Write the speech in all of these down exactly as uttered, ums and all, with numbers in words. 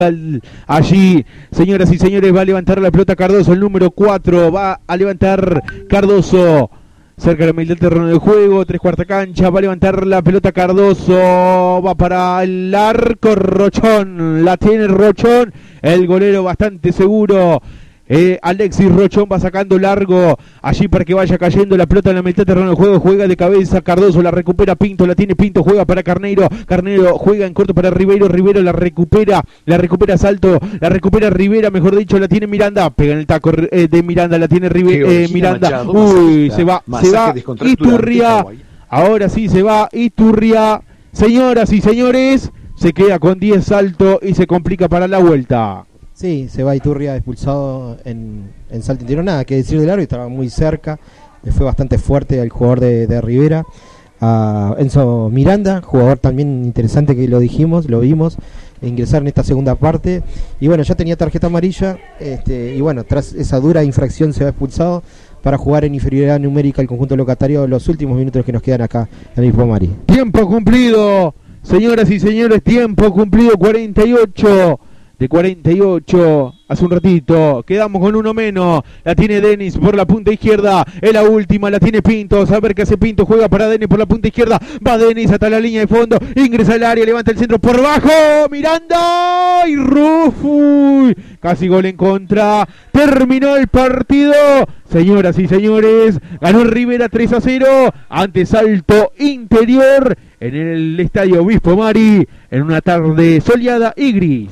Allí, señoras y señores, va a levantar la pelota Cardoso, el número cuatro, va a levantar Cardoso, cerca de la mitad del terreno de juego, tres cuarta cancha, va a levantar la pelota Cardoso, va para el arco, Rochón, la tiene Rochón, el golero bastante seguro. Eh, Alexis Rochón va sacando largo allí para que vaya cayendo la pelota en la mitad del terreno de juego, juega de cabeza Cardoso, la recupera Pinto, la tiene Pinto, juega para Carneiro, Carneiro juega en corto para Rivero, Rivero la recupera, la recupera Salto, la recupera Rivera, mejor dicho, la tiene Miranda, pega en el taco eh, de Miranda, la tiene Rive, eh, Miranda, Machado, uy, se va, se va Iturria, ahora sí se va Iturria, señoras y señores, se queda con diez Salto y se complica para la vuelta. Sí, se va Iturria expulsado en, en Salto Interior. Nada que decir del árbitro, estaba muy cerca. Le fue bastante fuerte al jugador de, de Rivera. A Enzo Miranda, jugador también interesante que lo dijimos, lo vimos, ingresar en esta segunda parte. Y bueno, ya tenía tarjeta amarilla. Este, y bueno, tras esa dura infracción se va expulsado para jugar en inferioridad numérica el conjunto locatario los últimos minutos que nos quedan acá en el Hipo Mari. Tiempo cumplido, señoras y señores, tiempo cumplido, cuarenta y ocho. De cuarenta y ocho, hace un ratito, quedamos con uno menos, la tiene Denis por la punta izquierda, es la última, la tiene Pinto, a ver qué hace Pinto, juega para Denis por la punta izquierda, va Denis hasta la línea de fondo, ingresa al área, levanta el centro por bajo, Miranda, y Rufu, casi gol en contra, terminó el partido, señoras y señores, ganó Rivera tres a cero, ante Salto Interior, en el estadio Obispo Mari, en una tarde soleada y gris.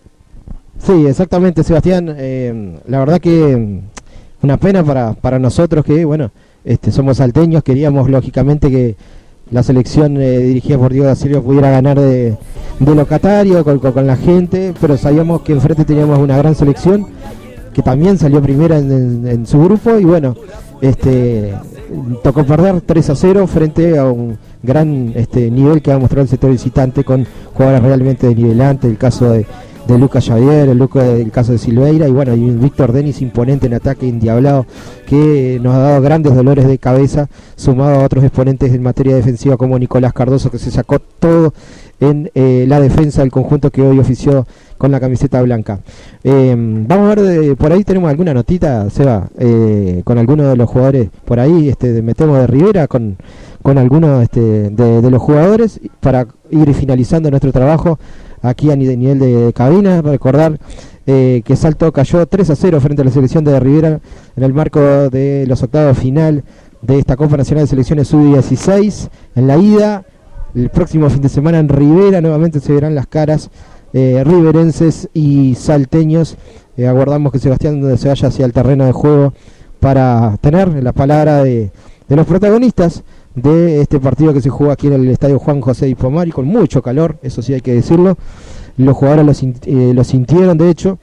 Sí, exactamente, Sebastián. Eh, la verdad que una pena para, para nosotros que, bueno, este, somos salteños. Queríamos, lógicamente, que la selección eh, dirigida por Diego da Silva pudiera ganar de, de locatario con, con, con la gente, pero sabíamos que enfrente teníamos una gran selección que también salió primera en, en, en su grupo y, bueno, este, tocó perder tres a cero frente a un gran este, nivel que ha mostrado el sector visitante con jugadores realmente de nivelante, el caso de de Lucas Javier, el, Luca, el caso de Silveira y bueno, y un Víctor Denis imponente en ataque, endiablado, que nos ha dado grandes dolores de cabeza, sumado a otros exponentes en materia defensiva como Nicolás Cardoso, que se sacó todo en eh, la defensa del conjunto que hoy ofició con la camiseta blanca. Eh, vamos a ver, de, por ahí tenemos alguna notita, Seba, eh, con alguno de los jugadores, por ahí este, metemos de Rivera con, con algunos este, de, de los jugadores para ir finalizando nuestro trabajo aquí a nivel de cabina. Recordar eh, que Salto cayó tres a cero frente a la selección de Rivera en el marco de los octavos final de esta Copa Nacional de Selecciones sub dieciséis. En la ida, el próximo fin de semana en Rivera, nuevamente se verán las caras eh, riverenses y salteños. Eh, aguardamos que Sebastián se vaya hacia el terreno de juego para tener la palabra de, de los protagonistas de este partido que se jugó aquí en el estadio Juan José Hipo Mari, con mucho calor, eso sí hay que decirlo. Los jugadores lo, eh, lo sintieron, de hecho,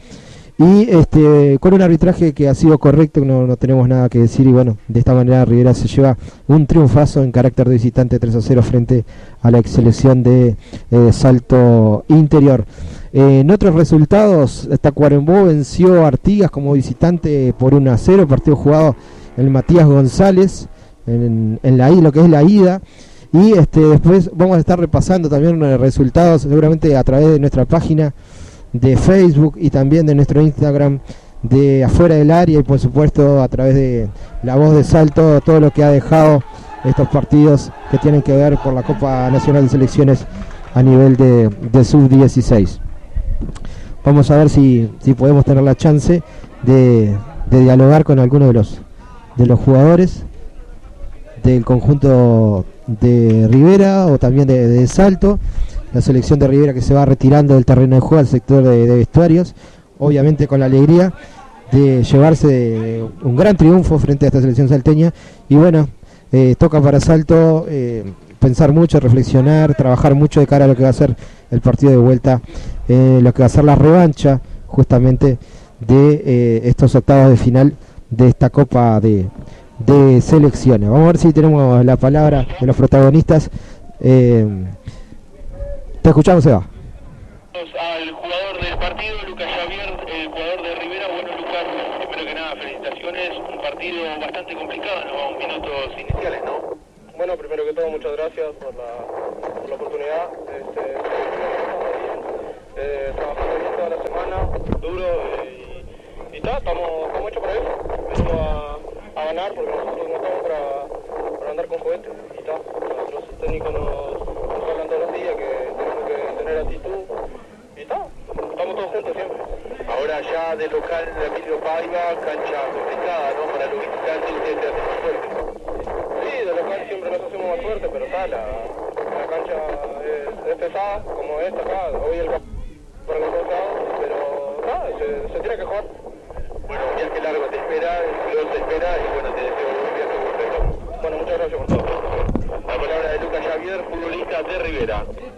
y este, con un arbitraje que ha sido correcto, no, no tenemos nada que decir, y bueno, de esta manera Rivera se lleva un triunfazo en carácter de visitante tres a cero frente a la ex selección de eh, Salto Interior. Eh, en otros resultados, Tacuarembó venció a Artigas como visitante por uno a cero, partido jugado en el Matías González, en, en la, lo que es la ida, y este, después vamos a estar repasando también los resultados seguramente a través de nuestra página de Facebook y también de nuestro Instagram de Afuera del Área, y por supuesto a través de La Voz de Salto, todo lo que ha dejado estos partidos que tienen que ver por la Copa Nacional de Selecciones a nivel de, de sub dieciséis. Vamos a ver si, si podemos tener la chance de, de dialogar con algunos de los de los jugadores del conjunto de Rivera o también de, de Salto, la selección de Rivera que se va retirando del terreno de juego al sector de, de vestuarios, obviamente con la alegría de llevarse un gran triunfo frente a esta selección salteña. Y bueno, eh, toca para Salto eh, pensar mucho, reflexionar, trabajar mucho de cara a lo que va a ser el partido de vuelta, eh, lo que va a ser la revancha justamente de eh, estos octavos de final de esta Copa de de selecciones. Vamos a ver si tenemos la palabra de los protagonistas. Eh, te escuchamos, Eva. Al jugador del partido, Lucas Javier, el jugador de Rivera. Bueno, Lucas, primero que nada, felicitaciones. Un partido bastante complicado en los minutos iniciales, ¿no? Bueno, primero que todo, muchas gracias por la, por la oportunidad. Este, eh, trabajando bien toda la está, estamos, estamos hechos para eso. Venimos a, a ganar porque nosotros no estamos para, para andar con juguetes. Y está, los técnicos nos, nos hablan todos los días que tenemos que tener actitud. Y está, estamos todos juntos siempre. Ahora ya de local de Emilio Paiva, cancha complicada, ¿no? Para los visitantes ustedes se hacen más fuertes. Sí, de local siempre nos hacemos más fuertes, pero está, la, la cancha es, es pesada, como esta acá. Hoy el por el costado, pero nada, se, se tiene que jugar. Bueno, un viaje largo te espera, Dios te espera y bueno, te deseo un viaje muy retorno. Bueno, muchas gracias por todo. La palabra de Lucas Javier, futbolista de Rivera.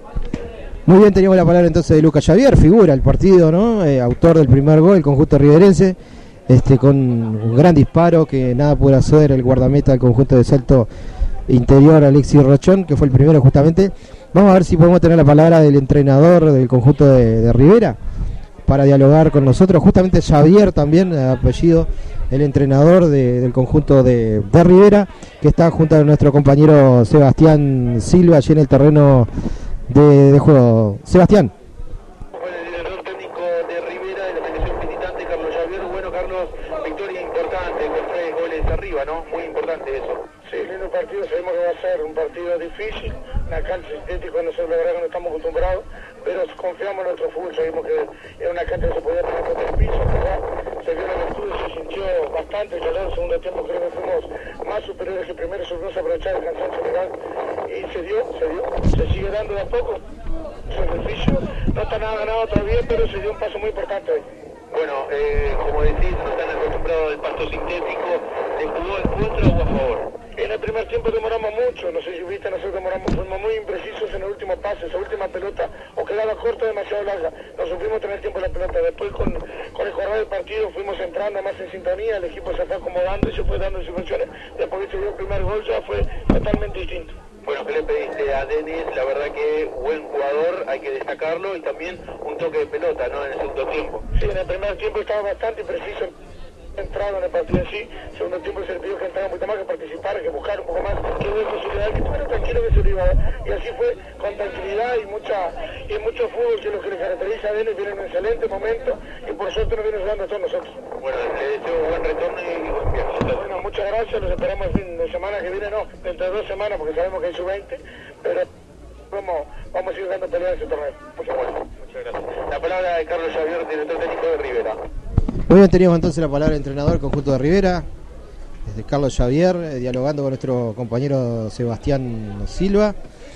Muy bien, teníamos la palabra entonces de Lucas Javier, figura el partido, ¿no? Eh, autor del primer gol, el conjunto riverense, este, con un gran disparo que nada pudo hacer el guardameta del conjunto de Salto Interior, Alexis Rochón, que fue el primero justamente. Vamos a ver si podemos tener la palabra del entrenador del conjunto de, de Rivera para dialogar con nosotros. Justamente Javier también, apellido, el entrenador de, del conjunto de, de Rivera, que está junto a nuestro compañero Sebastián Silva allí en el terreno de, de juego. Sebastián. Bueno, el director técnico de Rivera de la selección visitante, Carlos Javier. Bueno, Carlos, victoria importante con tres goles arriba, ¿no? Muy importante eso. Sí, lindo partido, sabemos que va a ser un partido difícil, una cancha sintética, nosotros la verdad que no estamos acostumbrados, pero confiamos en nuestro fútbol, sabemos que era una cancha que se podía tener contra el piso, ¿verdad? Se vio la virtud, se sintió bastante calor, en el segundo tiempo creo que fuimos más superiores que el primero, supimos aprovechar el cansancio general y se dio, se dio, se sigue dando de a poco, sacrificio, no está nada ganado todavía, pero se dio un paso muy importante hoy. Bueno, eh, como decís, no están acostumbrados al pasto sintético, ¿se jugó en contra o a favor? En el primer tiempo demoramos mucho, no sé si viste, nosotros demoramos, fuimos muy imprecisos en el último pase, esa última pelota, o quedaba corta demasiado larga, no supimos tener tiempo en la pelota, después con, con el correr del partido fuimos entrando más en sintonía, el equipo se fue acomodando y se fue dando situaciones, después que se dio el primer gol ya fue totalmente distinto. Bueno, ¿qué le pediste a Denis? La verdad que buen jugador, hay que destacarlo, y también un toque de pelota, ¿no? En el segundo tiempo. Sí, en el primer tiempo estaba bastante preciso entrado en el partido en sí, segundo tiempo se le pidió que entrara un poquito más, que participara, que buscara un poco más, que hubiera posibilidad, que estuviera tranquilo que se lo iba a dar, y así fue, con tranquilidad y mucha y mucho fútbol, que es lo que le caracteriza a Denis, viene en un excelente momento, y por suerte nos viene ayudando a todos nosotros. Bueno, le deseo buen retorno y buen viaje. Bueno, muchas gracias, los esperamos el fin de semana que viene, no, dentro de dos semanas, porque sabemos que hay sub veinte, pero vamos, vamos a seguir dando pelea en ese torneo. Muchas gracias. Muchas gracias. La palabra de Carlos Javier, director técnico de Rivera. Muy bien, teníamos entonces la palabra del entrenador del conjunto de Rivera, desde Carlos Javier, eh, dialogando con nuestro compañero Sebastián Silva.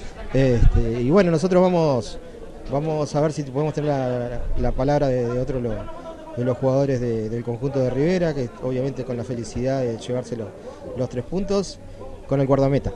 Este, y bueno, nosotros vamos vamos a ver si podemos tener la, la palabra de, de otro de, de los jugadores de, del conjunto de Rivera, que obviamente con la felicidad de llevarse los, los tres puntos con el guardameta.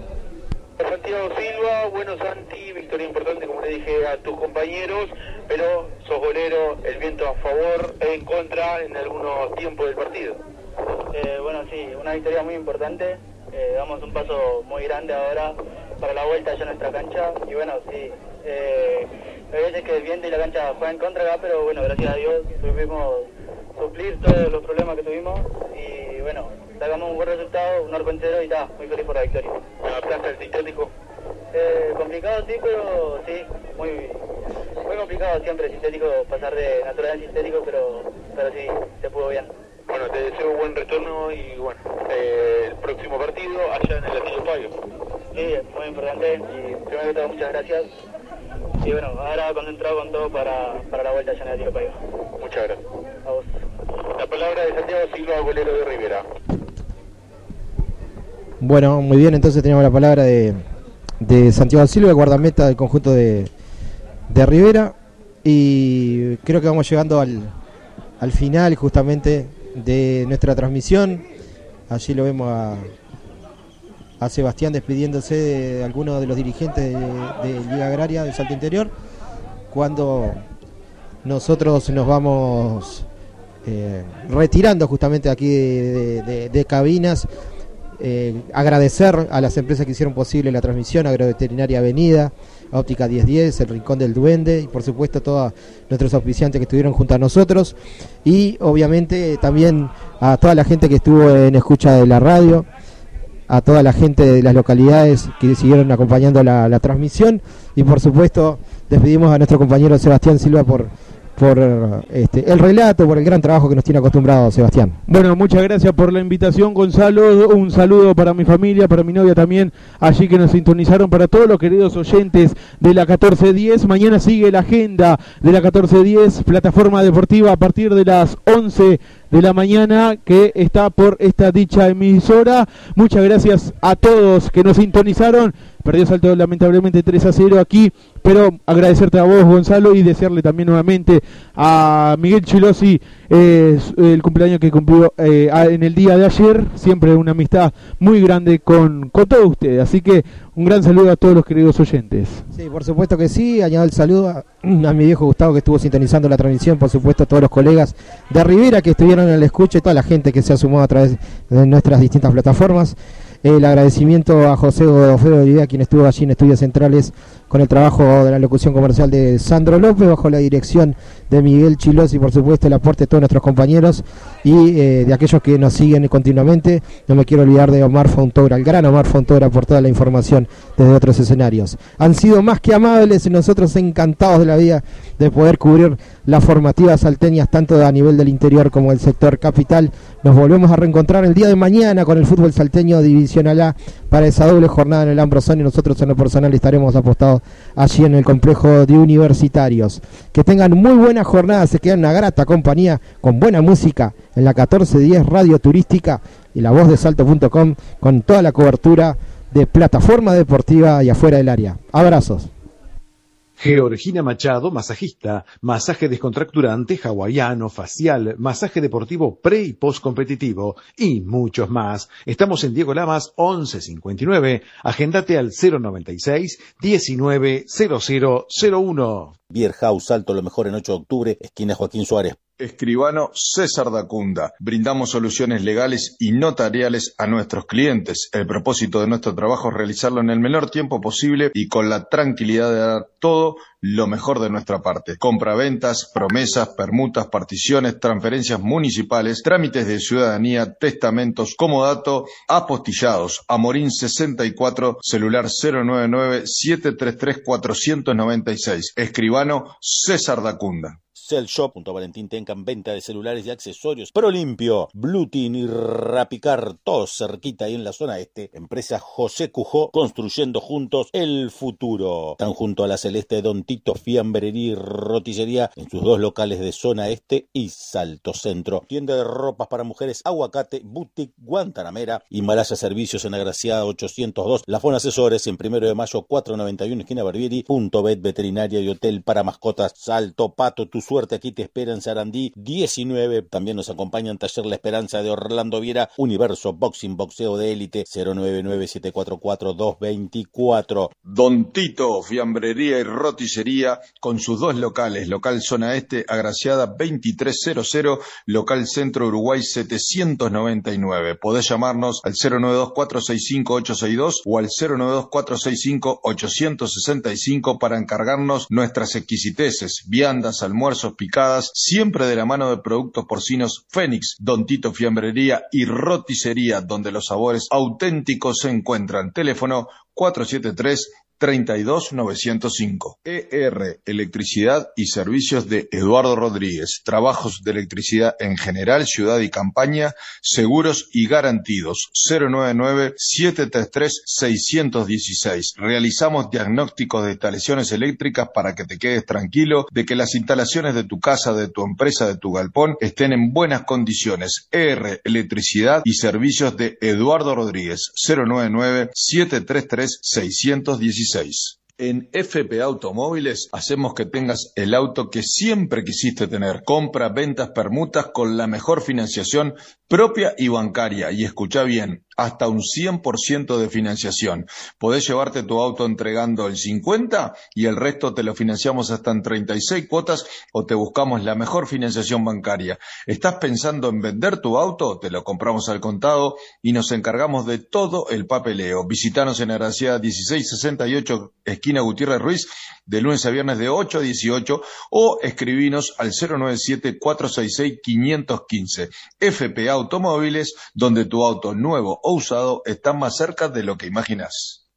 Santiago Silva, bueno Santi, victoria importante como le dije a tus compañeros, pero sos golero, el viento a favor e en contra en algunos tiempos del partido. Eh, bueno, sí, una victoria muy importante, eh, damos un paso muy grande ahora para la vuelta allá a nuestra cancha, y bueno, sí, eh, hay veces que el viento y la cancha juegan en contra acá, pero bueno, gracias a Dios supimos suplir todos los problemas que tuvimos, y bueno, sacamos un buen resultado, un arco entero, y está, muy feliz por la victoria. ¿Adaptaste al sintético? Eh, complicado sí, pero sí, muy muy complicado siempre el sintético, pasar de natural al sintético, pero, pero sí, se pudo bien. Bueno, te deseo buen retorno y bueno, eh, el próximo partido allá en el Anillo Payo. Sí, muy importante, y primero que todo muchas gracias. Y bueno, ahora concentrado con todo para, para la vuelta allá en el Anillo Payo. Muchas gracias. A vos. La palabra de Santiago Silva, golero de Rivera. Bueno, muy bien, entonces tenemos la palabra de, de Santiago Silva, guardameta del conjunto de, de Rivera, y creo que vamos llegando al, al final justamente de nuestra transmisión. Allí lo vemos a, a Sebastián despidiéndose de algunos de los dirigentes de, de Liga Agraria del Salto Interior, cuando nosotros nos vamos eh, retirando justamente aquí de, de, de cabinas. Eh, agradecer a las empresas que hicieron posible la transmisión: Agroveterinaria Avenida, Óptica diez diez, El Rincón del Duende, y por supuesto todos nuestros auspiciantes que estuvieron junto a nosotros, y obviamente también a toda la gente que estuvo en escucha de la radio, a toda la gente de las localidades que siguieron acompañando la, la transmisión, y por supuesto despedimos a nuestro compañero Sebastián Silva por, por este, el relato, por el gran trabajo que nos tiene acostumbrado Sebastián. Bueno, muchas gracias por la invitación, Gonzalo. Un saludo para mi familia, para mi novia también, allí que nos sintonizaron, para todos los queridos oyentes de la catorce diez. Mañana sigue la agenda de la catorce diez, plataforma deportiva a partir de las once de la mañana, que está por esta dicha emisora. Muchas gracias a todos que nos sintonizaron. Perdió Salto lamentablemente tres a cero aquí, pero agradecerte a vos, Gonzalo, y desearle también nuevamente a Miguel Chilosi eh, el cumpleaños que cumplió eh, en el día de ayer. Siempre una amistad muy grande con, con todos ustedes, así que un gran saludo a todos los queridos oyentes. Sí, por supuesto que sí. Añado el saludo a, a mi viejo Gustavo, que estuvo sintonizando la transmisión, por supuesto a todos los colegas de Rivera que estuvieron en el escuche, toda la gente que se ha sumado a través de nuestras distintas plataformas. El agradecimiento a José Godofredo Olivia, quien estuvo allí en Estudios Centrales con el trabajo de la locución comercial de Sandro López, bajo la dirección de Miguel Chilosi, y por supuesto el aporte de todos nuestros compañeros y eh, de aquellos que nos siguen continuamente. No me quiero olvidar de Omar Fontoura, el gran Omar Fontoura, por toda la información desde otros escenarios. Han sido más que amables y nosotros encantados de la vida de poder cubrir las formativas salteñas, tanto a nivel del interior como del sector capital. Nos volvemos a reencontrar el día de mañana con el fútbol salteño Divisional A para esa doble jornada en el Ambrosón, y nosotros en lo personal estaremos apostados allí en el complejo de Universitarios. Que tengan muy buena jornada, se quedan en una grata compañía con buena música en la catorce diez Radio Turística y la voz de salto punto com, con toda la cobertura de plataforma deportiva y afuera del área. Abrazos. Georgina Machado, masajista, masaje descontracturante, hawaiano, facial, masaje deportivo pre y post competitivo y muchos más. Estamos en Diego Lamas once cincuenta y nueve. Agendate al cero noventa y seis, diecinueve, cero cero cero uno. Beer House Salto, lo mejor en ocho de octubre, esquina Joaquín Suárez. Escribano César Dacunda. Brindamos soluciones legales y notariales a nuestros clientes. El propósito de nuestro trabajo es realizarlo en el menor tiempo posible y con la tranquilidad de dar todo lo mejor de nuestra parte. Compraventas, promesas, permutas, particiones, transferencias municipales, trámites de ciudadanía, testamentos, comodato, apostillados. Amorín sesenta y cuatro, celular cero nueve nueve, siete tres tres, cuatro nueve seis. Escribano César Dacunda. Cell Shop, junto a Valentín Tencan, venta de celulares y accesorios. Prolimpio, Blutin y Rapicar, todos cerquita ahí en la zona este. Empresa José Cujó, construyendo juntos el futuro. Están junto a la Celeste Don Tito, fiambrería y roticería en sus dos locales de zona este y Salto Centro. Tienda de ropas para mujeres, Aguacate, Boutique, Guantanamera, Himalaya Servicios en Agraciada ochocientos dos. Lafón Asesores en Primero de Mayo cuatrocientos noventa y uno, esquina Barbieri. Punto Bet, veterinaria y hotel para mascotas. Salto Pato, tu suerte aquí te espera en Sarandí diecinueve. También nos acompañan Taller La Esperanza de Orlando Viera, Universo Boxing, boxeo de élite, cero nueve nueve, siete cuatro cuatro, dos dos cuatro. Don Tito, fiambrería y roticería con sus dos locales, local zona este, Agraciada veintitréscientos, local centro Uruguay setecientos noventa y nueve. Podés llamarnos al cero nueve dos, cuatro seis cinco, ocho seis dos o al cero nueve dos, cuatro seis cinco, ocho seis cinco para encargarnos nuestras exquisiteces, viandas, almuerzos, picadas, siempre de la mano de productos porcinos Fénix. Don Tito, fiambrería y roticería, donde los sabores auténticos se encuentran. Teléfono cuatro siete tres, treinta y dos, novecientos cinco. E R, Electricidad y Servicios de Eduardo Rodríguez. Trabajos de electricidad en general, ciudad y campaña, seguros y garantidos. cero nueve nueve, siete tres tres, seis uno seis. Realizamos diagnósticos de instalaciones eléctricas para que te quedes tranquilo de que las instalaciones de tu casa, de tu empresa, de tu galpón estén en buenas condiciones. E R, Electricidad y Servicios de Eduardo Rodríguez. cero nueve nueve, siete tres tres, seis uno seis. En F P A Automóviles hacemos que tengas el auto que siempre quisiste tener. Compra, ventas, permutas con la mejor financiación propia y bancaria. Y escucha bien, hasta un cien por ciento de financiación. Podés llevarte tu auto entregando el cincuenta y el resto te lo financiamos hasta en treinta y seis cuotas o te buscamos la mejor financiación bancaria. ¿Estás pensando en vender tu auto? Te lo compramos al contado y nos encargamos de todo el papeleo. Visítanos en Agraciada dieciséis sesenta y ocho, esquina Gutiérrez Ruiz, de lunes a viernes de ocho a dieciocho, o escribinos al cero nueve siete, cuatro seis seis, cinco uno cinco. F P A Automóviles, donde tu auto nuevo o usado está más cerca de lo que imaginas.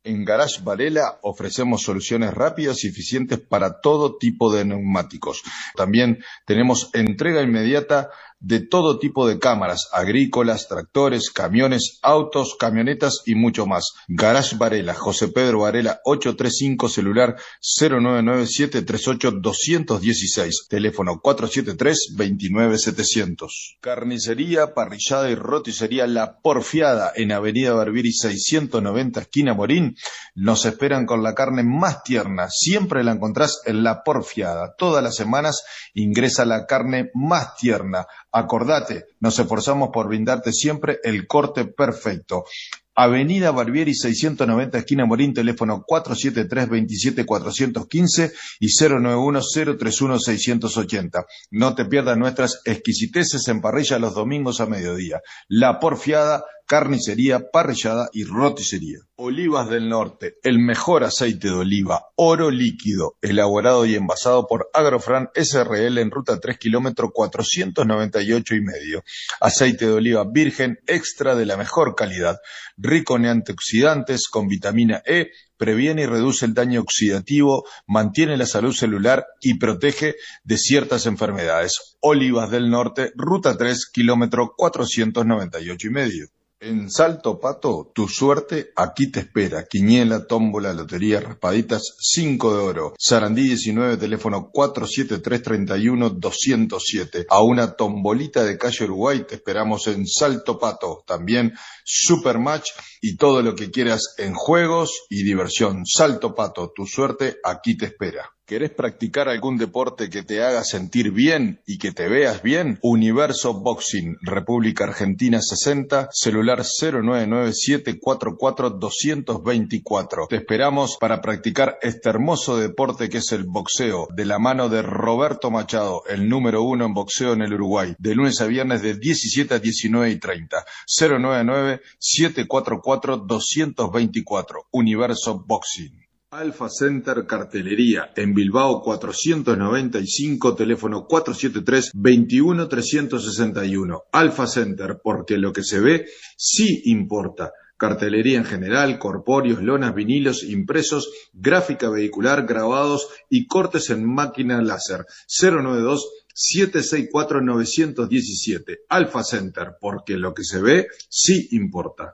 En Garage Varela ofrecemos soluciones rápidas y eficientes para todo tipo de neumáticos. También tenemos entrega inmediata de todo tipo de cámaras, agrícolas, tractores, camiones, autos, camionetas y mucho más. Garage Varela, José Pedro Varela, ochocientos treinta y cinco, celular cero nueve nueve siete tres ocho dos uno seis, teléfono cuatro siete tres, dos nueve siete cero cero. Carnicería, parrillada y roticería La Porfiada, en Avenida Barbieri seiscientos noventa, esquina Morín. Nos esperan con la carne más tierna, siempre la encontrás en La Porfiada. Todas las semanas ingresa la carne más tierna. Acordate, nos esforzamos por brindarte siempre el corte perfecto. Avenida Barbieri seiscientos noventa, esquina Morín, teléfono cuatro siete tres, veintisiete cuatrocientos quince y cero nueve uno, cero tres uno, seiscientos ochenta. No te pierdas nuestras exquisiteces en parrilla los domingos a mediodía. La Porfiada, carnicería, parrillada y roticería. Olivas del Norte, el mejor aceite de oliva, oro líquido, elaborado y envasado por Agrofran S R L en ruta tres, kilómetro cuatrocientos noventa y ocho y medio. Aceite de oliva virgen extra de la mejor calidad, rico en antioxidantes, con vitamina E, previene y reduce el daño oxidativo, mantiene la salud celular y protege de ciertas enfermedades. Olivas del Norte, ruta tres, kilómetro cuatrocientos noventa y ocho y medio. En Salto Pato, tu suerte aquí te espera. Quiniela, tómbola, lotería, raspaditas, cinco de oro. Sarandí diecinueve, teléfono cuatro siete tres, tres uno, dos cero siete. A una tombolita de calle Uruguay te esperamos en Salto Pato. También Supermatch y todo lo que quieras en juegos y diversión. Salto Pato, tu suerte aquí te espera. ¿Querés practicar algún deporte que te haga sentir bien y que te veas bien? Universo Boxing, República Argentina sesenta, celular cero nueve nueve siete cuatro cuatro dos dos cuatro. Te esperamos para practicar este hermoso deporte que es el boxeo, de la mano de Roberto Machado, el número uno en boxeo en el Uruguay, de lunes a viernes de diecisiete a diecinueve y treinta. cero nueve nueve siete cuatro cuatro dos dos cuatro. Universo Boxing. Alfa Center Cartelería, en Bilbao cuatrocientos noventa y cinco, teléfono cuatro siete tres, veintiuno, trescientos sesenta y uno. Alfa Center, porque lo que se ve sí importa. Cartelería en general, corpóreos, lonas, vinilos, impresos, gráfica vehicular, grabados y cortes en máquina láser. cero nueve dos, siete seis cuatro, nueve uno siete. Alfa Center, porque lo que se ve sí importa.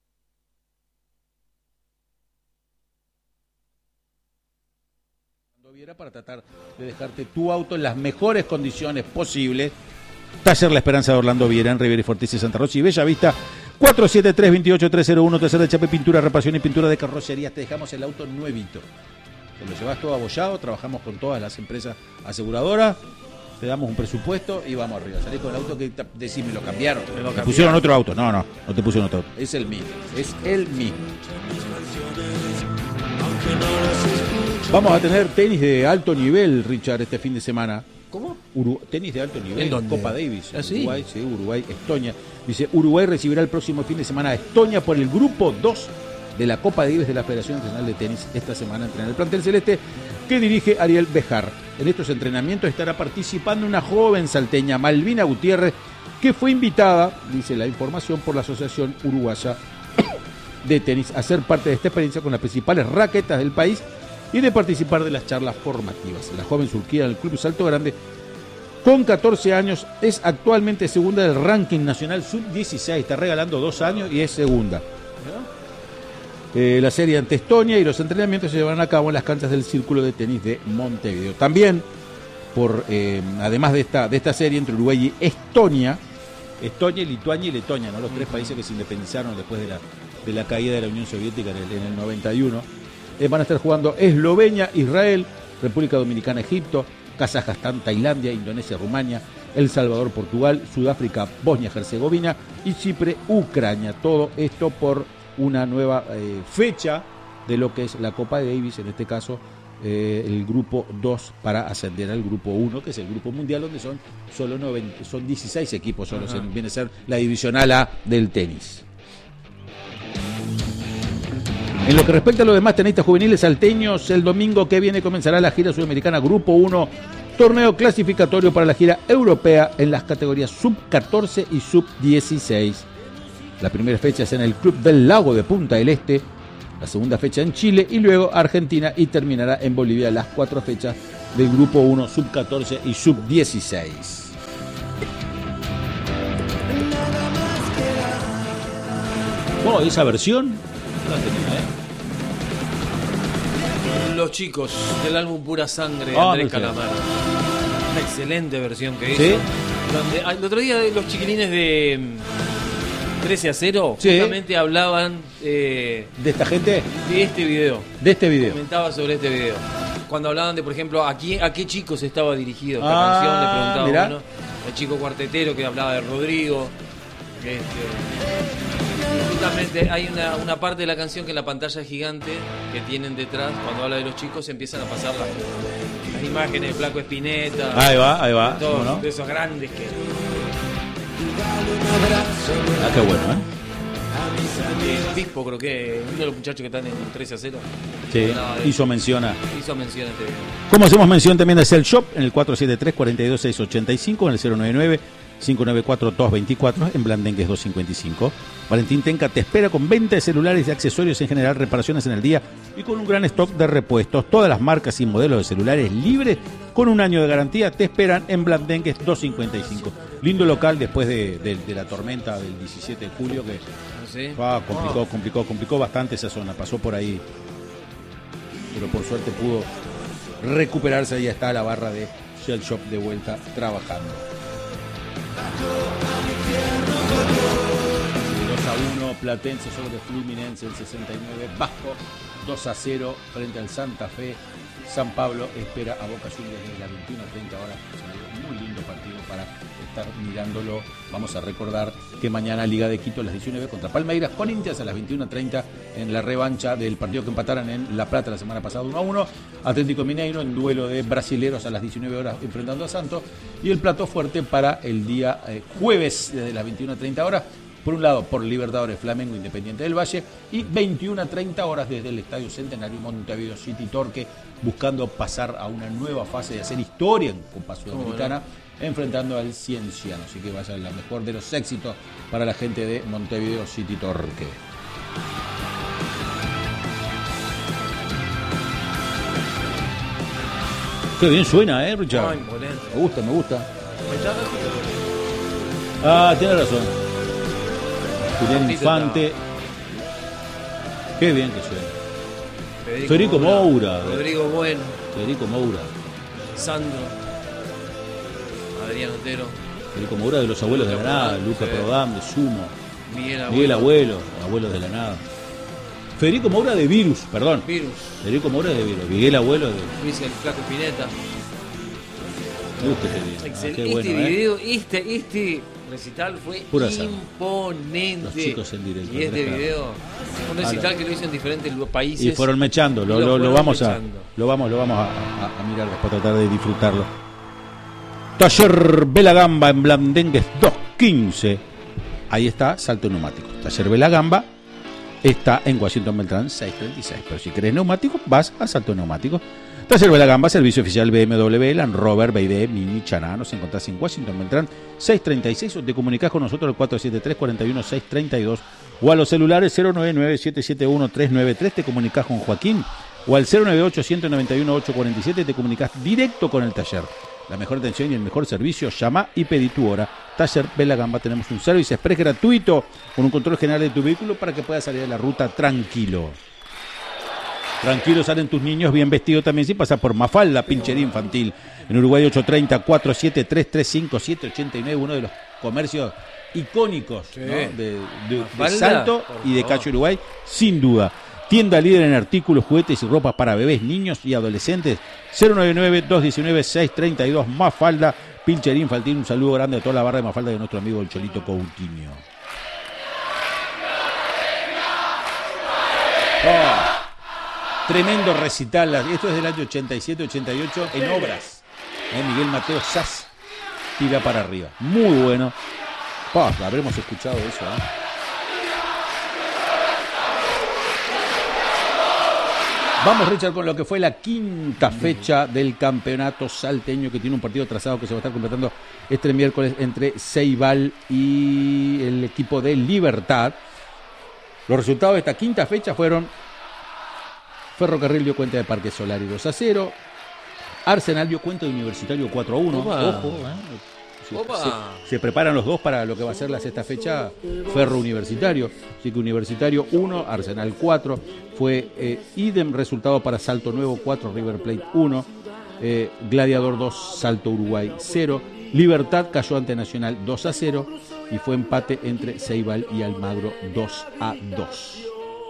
Para tratar de dejarte tu auto en las mejores condiciones posibles. Taller La Esperanza de Orlando Viera, en Rivera y Forteza, Santa Rosa y Bella Vista. Cuatro siete tres, veintiocho, tres cero uno. Taller de Chape, pintura, reparación y pintura de carrocerías. Te dejamos el auto nuevito. Te lo llevas todo abollado. Trabajamos con todas las empresas aseguradoras. Te damos un presupuesto y vamos arriba. Salís con el auto que decís, me lo cambiaron. Me lo pusieron otro auto. No, no, no te pusieron otro auto. Es el mismo. Es el mismo. Vamos a tener tenis de alto nivel, Richard, este fin de semana. ¿Cómo? Uru- tenis de alto nivel, ¿En Copa Davis, ¿Ah, sí? Uruguay, sí, Uruguay, Estonia. Dice, Uruguay recibirá el próximo fin de semana a Estonia por el grupo dos de la Copa Davis de la Federación Internacional de Tenis. Esta semana entrena el plantel celeste que dirige Ariel Bejar. En estos entrenamientos estará participando una joven salteña, Malvina Gutiérrez, que fue invitada, dice la información, por la Asociación Uruguaya de Tenis a ser parte de esta experiencia con las principales raquetas del país y de participar de las charlas formativas. La joven surquía del Club Salto Grande, con catorce años, es actualmente segunda del ranking nacional sub dieciséis, está regalando dos años y es segunda. Eh, la serie ante Estonia y los entrenamientos se llevarán a cabo en las canchas del Círculo de Tenis de Montevideo. También, por eh, además de esta, de esta serie entre Uruguay y Estonia, Estonia, Lituania y Letonia, ¿no? Los tres países que se independizaron después de la, de la caída de la Unión Soviética en el, en el noventa y uno. Eh, van a estar jugando Eslovenia, Israel, República Dominicana, Egipto, Kazajstán, Tailandia, Indonesia, Rumania, El Salvador, Portugal, Sudáfrica, Bosnia, Herzegovina y Chipre, Ucrania. Todo esto por una nueva eh, fecha de lo que es la Copa Davis, en este caso eh, el grupo dos para ascender al grupo uno, que es el grupo mundial, donde son solo noventa, son dieciséis equipos, solo se, viene a ser la divisional A del tenis. En lo que respecta a los demás tenistas juveniles salteños, el domingo que viene comenzará la gira sudamericana Grupo uno, torneo clasificatorio para la gira europea en las categorías sub catorce y sub dieciséis. La primera fecha es en el Club del Lago de Punta del Este, la segunda fecha en Chile y luego Argentina y terminará en Bolivia las cuatro fechas del grupo uno, sub catorce y sub dieciséis. Oh, esa versión no la tenía, ¿eh? Los chicos del álbum Pura Sangre de Ah, Andrés no sé. Calamaro. Una excelente versión que hizo. ¿Sí? Donde, ah, el otro día los chiquilines de mm, trece a cero Sí. justamente hablaban eh, ¿De esta gente? de este video. De este video. Comentaba sobre este video. Cuando hablaban de, por ejemplo, a, quién, a qué chicos estaba dirigido esta Ah, canción, le preguntaba mirá. uno. El chico cuartetero que hablaba de Rodrigo. Este, justamente hay una, una parte de la canción que en la pantalla gigante que tienen detrás, cuando habla de los chicos, empiezan a pasar las, las imágenes de Flaco Espineta. Ahí va, ahí va. Todos, ¿Cómo no? de esos grandes que. Ah, qué bueno, ¿eh? Eh, Pispo, creo que uno de los muchachos que están en trece a cero. Sí, Hablaba de- hizo mención a... hizo mención a este video. Como hacemos mención también de Cell Shop en el cuatro siete tres, cuatro dos seis ocho cinco, en el cero nueve nueve, cinco nueve cuatro, dos dos cuatro, en Blandengues doscientos cincuenta y cinco. Valentín Tenca te espera con venta de celulares y accesorios en general, reparaciones en el día y con un gran stock de repuestos. Todas las marcas y modelos de celulares libres con un año de garantía te esperan en Blandengues doscientos cincuenta y cinco. Lindo local después de, de- de la tormenta del diecisiete de julio que ¿Sí? ah, complicó, complicó, complicó bastante esa zona. Pasó por ahí, pero por suerte pudo recuperarse. Ya está la barra de Shell Shop de vuelta trabajando. dos a uno Platense sobre Fluminense el sesenta y nueve. Vasco dos a cero frente al Santa Fe. San Pablo espera a Boca Juniors desde las veintiuna treinta horas. Muy lindo partido para estar mirándolo. Vamos a recordar que mañana Liga de Quito a las diecinueve contra Palmeiras, Corinthians a las veintiuna treinta en la revancha del partido que empataron en La Plata la semana pasada uno a uno. Atlético Mineiro en duelo de brasileros a las diecinueve horas enfrentando a Santos. Y el plato fuerte para el día eh, jueves desde las veintiuna treinta horas. Por un lado, por Libertadores, Flamengo, Independiente del Valle, y veintiuna treinta horas desde el Estadio Centenario Montevideo City Torque, buscando pasar a una nueva fase de hacer historia en Copa Sudamericana, enfrentando al Cienciano. Así que vaya la mejor de los éxitos para la gente de Montevideo City Torque. Qué bien suena, ¿eh, Richard? Ah, imponente. Me gusta, me gusta. Ah, tiene razón. Julián Infante. Qué bien que suena. Federico, Federico Moura. Rodrigo Bueno. Federico Moura. Sandro. Adrián Otero. Federico Moura de los Abuelos de la Nada. Luca Sí. Prodam de Sumo. Miguel Abuelo. Miguel Abuelo, Abuelos de la Nada. Federico Moura de Virus, perdón. Virus. Federico Moura de Virus. Miguel Abuelo de. Luis el Flaco Espineta. Me gusta este video. Excel- Ah, qué este bueno, ¿eh? video, este, este recital fue Pura sangre. imponente. Los chicos en directo, Y este Andrés video, un recital que lo hizo en diferentes lu- países. Y fueron mechando, lo, Y lo lo- lo fueron vamos a mechando. lo vamos, lo vamos a, a- a mirar después, tratar de disfrutarlo. Taller Belagamba en Blandengues doscientos quince. Ahí está, salto neumático. Taller Belagamba está en Washington Beltrán seiscientos treinta y seis. Pero si querés neumático, vas a salto neumático. Taller Belagamba, servicio oficial B M W, Land Rover, B Y D, Mini, Chaná. Nos encontrás en Washington Beltrán seiscientos treinta y seis o te comunicás con nosotros al cuatro siete tres, cuatro uno, seis tres dos o a los celulares cero nueve nueve, siete siete uno, tres nueve tres. Te comunicás con Joaquín o al cero nueve ocho, uno nueve uno, ocho cuatro siete. Te comunicás directo con el taller. La mejor atención y el mejor servicio, llama y pedí tu hora. Taller Belagamba, tenemos un servicio express gratuito con un control general de tu vehículo para que puedas salir de la ruta tranquilo. Tranquilo salen tus niños bien vestidos también sin pasar por Mafalda, pinchería infantil. En Uruguay ocho treinta, cuatro siete tres, tres cinco siete, ocho nueve, uno de los comercios icónicos, Sí. ¿no? de, de- de Mafalda, Salto por y de favor. Cacho Uruguay, sin duda. Tienda líder en artículos, juguetes y ropas para bebés, niños y adolescentes. cero nueve nueve, dos uno nueve, seis tres dos, Mafalda, pinchería infantil. Un saludo grande a toda la barra de Mafalda y a nuestro amigo el Cholito Coutinho. Oh. Tremendo recital, esto es del año ochenta y siete ochenta y ocho en Obras. Eh, Miguel Mateo Sass tira para arriba. Muy bueno. Oh, habremos escuchado eso. ¿eh? Vamos, Richard, con lo que fue la quinta fecha del campeonato salteño, que tiene un partido trazado que se va a estar completando este miércoles entre Ceibal y el equipo de Libertad. Los resultados de esta quinta fecha fueron Ferrocarril dio cuenta de Parque Solari dos a cero. Arsenal dio cuenta de Universitario cuatro a uno. Opa. Ojo, ¿eh? Se, Opa. se, se preparan los dos para lo que va a ser la sexta fecha Ferro Universitario. Así que Universitario uno, Arsenal cuatro. Fue eh, idem resultado para Salto Nuevo cuatro, River Plate uno. Eh, Gladiador dos, Salto Uruguay cero. Libertad cayó ante Nacional dos a cero. Y fue empate entre Ceibal y Almagro dos a dos.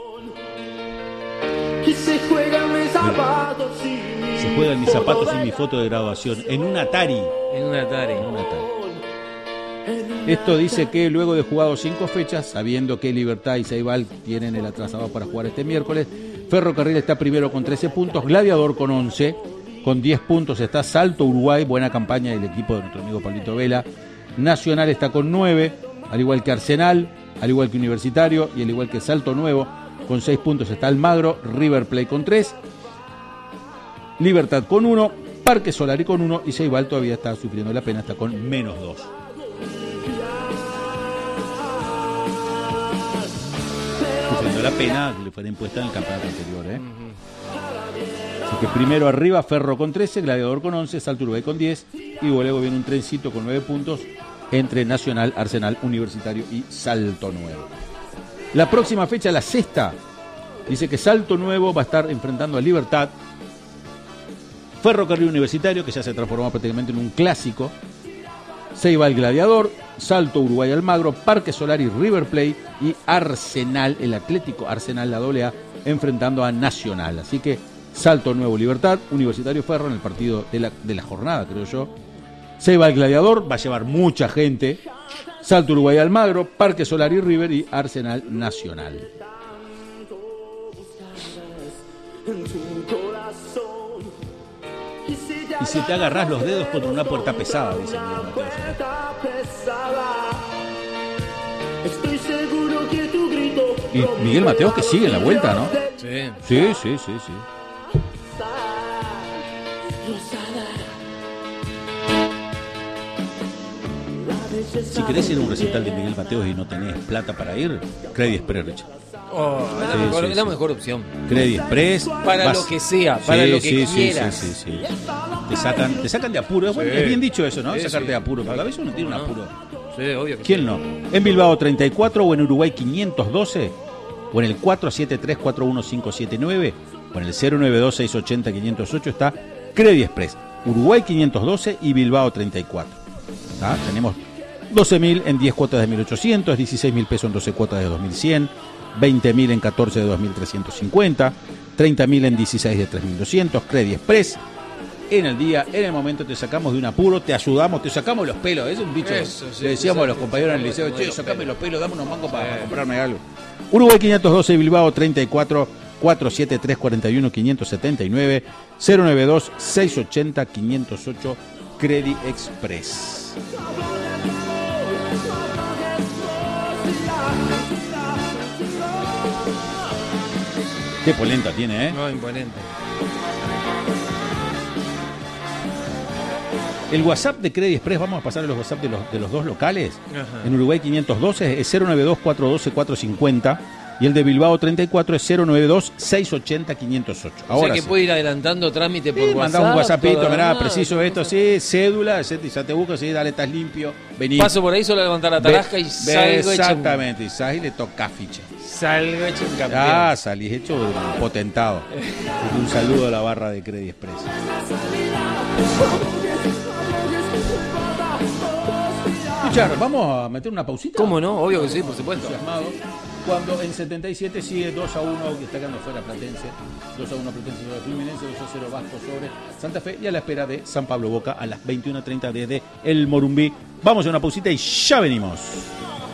Se juegan mis zapatos y mi Se juegan mis zapatos y mi foto de graduación en un Atari. En un Atari. En un Atari. Esto dice que luego de jugado cinco fechas, sabiendo que Libertad y Ceibal tienen el atrasado para jugar este miércoles, Ferrocarril está primero con trece puntos, Gladiador con once, con diez puntos está Salto Uruguay, buena campaña del equipo de nuestro amigo Pablito Vela. Nacional está con nueve, al igual que Arsenal, al igual que Universitario y al igual que Salto Nuevo. Con seis puntos está Almagro, River Plate con tres, Libertad con uno, Parque Solari con uno y Ceibal todavía está sufriendo la pena, está con menos dos. Sufriendo la pena que le fue impuesta en el campeonato anterior. ¿eh? Así que primero arriba Ferro con trece, Gladiador con once, Salto Uruguay con diez y luego viene un trencito con nueve puntos entre Nacional, Arsenal, Universitario y Salto Nuevo. La próxima fecha, la sexta, dice que Salto Nuevo va a estar enfrentando a Libertad, Ferrocarril Universitario, que ya se transformó prácticamente en un clásico, Ceibal Gladiador, Salto Uruguay Almagro, Parque Solari River Plate y Arsenal, el Atlético Arsenal, la doble A, enfrentando a Nacional. Así que Salto Nuevo Libertad, Universitario Ferro en el partido de la, de la jornada, creo yo. Ceibal Gladiador va a llevar mucha gente. Salto Uruguay Almagro, Parque Solari River y Arsenal Nacional. Y si te agarrás los dedos contra una puerta pesada, dice Miguel Mateos. Y Miguel Mateos que sigue en la vuelta, ¿no? Sí. Sí, sí, sí, sí. Si querés ir a un recital de Miguel Mateos y no tenés plata para ir, Credit Express, Richard. Oh, es la, Sí, mejor, sí, es la sí. mejor opción. Credit Express. Para vas- lo que sea, para Sí, lo que sí, sí, quieras. sí, sí, sí. Te sacan, te sacan de apuro. Es, bueno, Sí. es bien dicho eso, ¿no? Sí, Sacarte sí. de apuro. Porque a veces uno tiene un No. apuro. Sí, obvio que ¿Quién sí. no? En Bilbao treinta y cuatro o en Uruguay quinientos doce o en el cuatro siete tres cuatro uno cinco siete nueve o en el cero nueve dos seis ocho cero quinientos ocho está Credit Express. Uruguay quinientos doce y Bilbao treinta y cuatro. ¿Tá? Tenemos doce mil en diez cuotas de mil ochocientos, dieciséis mil pesos en doce cuotas de dos mil cien, veinte mil en catorce de dos mil trescientos cincuenta, treinta mil en dieciséis de tres mil doscientos, Credit Express. En el día, en el momento te sacamos de un apuro, te ayudamos, te sacamos los pelos. Es un bicho. Eso, sí, Le decíamos a los sí, compañeros en el sí, liceo, sí, che, los sacame pelos. los pelos, dame unos mangos para, Sí. para comprarme algo. Uruguay quinientos doce, Bilbao treinta y cuatro, cuatro siete tres cuatro uno cinco siete nueve, cero nueve dos seis ocho cero quinientos ocho, Credit Express. Qué polenta tiene, ¿eh? No, imponente. El WhatsApp de Credit Express, vamos a pasar a los WhatsApp de los, de los dos locales. Ajá. En Uruguay quinientos doce es cero nueve dos cuatro uno dos cuatro cinco cero y el de Bilbao treinta y cuatro es cero nueve dos seis ocho cero quinientos ocho. O Ahora sea que sí. puede ir adelantando trámite por Sí, WhatsApp. mandá un WhatsAppito, todo, mirá, ah, preciso esto, sí, cédula, ya te, ya te busco, sí, dale, estás limpio, vení. Paso por ahí solo a levantar la tarasca Ve- y ve salgo hecho un- exactamente, y salís y le toca ficha. Salgo hecho un campeón. Ah, salís hecho un potentado. Un saludo a la barra de Credit Express. Escuchar, vamos a meter una pausita. ¿Cómo no? Obvio que sí, por supuesto. Entusiasmado. Cuando en setenta y siete sigue dos a uno, que está quedando fuera Platense, dos a uno Platense sobre Fluminense, dos a cero Vasco sobre Santa Fe y a la espera de San Pablo Boca a las veintiuno treinta desde el Morumbí. Vamos a una pausita y ya venimos.